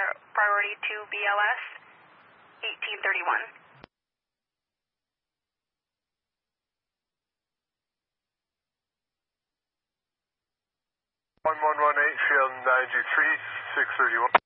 priority to BLS, 1831. 1118, Field 923, 631.